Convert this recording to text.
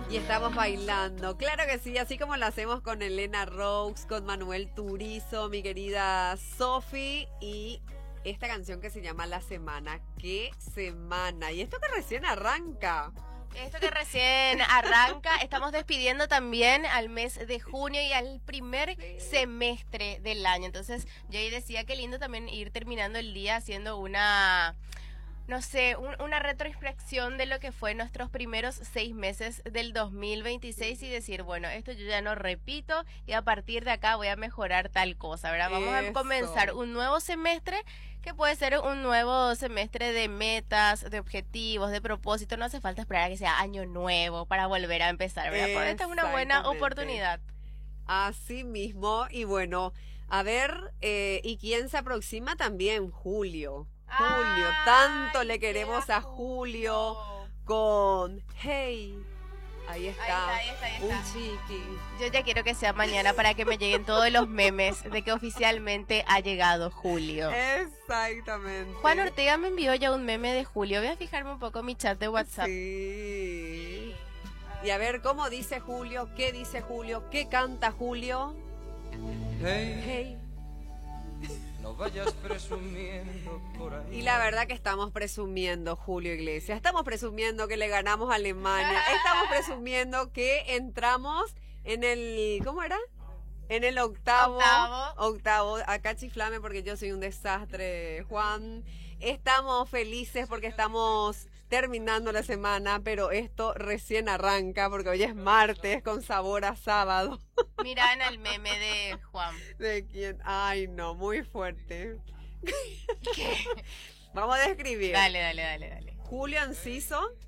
Y estamos bailando, claro que sí, así como lo hacemos con Elena Roux, con Manuel Turizo, mi querida Sofi, y esta canción que se llama La Semana. ¡Qué semana! Y esto que recién arranca. Esto que recién arranca, estamos despidiendo también al mes de junio y al primer semestre del año. Entonces, yo ahí decía que lindo también ir terminando el día haciendo una, no sé, una retrospección de lo que fue nuestros primeros 6 meses del 2026 y decir, bueno, esto yo ya no repito y a partir de acá voy a mejorar tal cosa, ¿verdad? Vamos a comenzar un nuevo semestre que puede ser un nuevo semestre de metas, de objetivos, de propósitos. No hace falta esperar a que sea año nuevo para volver a empezar, ¿verdad? Porque esta es una buena oportunidad. Así mismo, y bueno, a ver, ¿y quién se aproxima también? Julio. Julio, tanto le queremos a Julio con Hey. Ahí está, Ahí está. un chiqui. Yo ya quiero que sea mañana para que me lleguen todos los memes de que oficialmente ha llegado Julio. Exactamente. Juan Ortega me envió ya un meme de Julio. Voy a fijarme un poco en mi chat de WhatsApp. Sí. Y a ver, ¿cómo dice Julio? ¿Qué dice Julio? ¿Qué canta Julio? Hey, Hey. no vayas presumiendo por ahí. Y la verdad que estamos presumiendo, Julio Iglesias. Estamos presumiendo que le ganamos a Alemania. Estamos presumiendo que entramos en el... ¿Cómo era? En el octavo. Acá chiflame porque yo soy un desastre, Juan. Estamos felices porque estamos terminando la semana, pero esto recién arranca porque hoy es martes con sabor a sábado. Mira en el meme de Juan. ¿De quién? Ay, no, muy fuerte. ¿Qué? Vamos a describir. Dale. Julio Enciso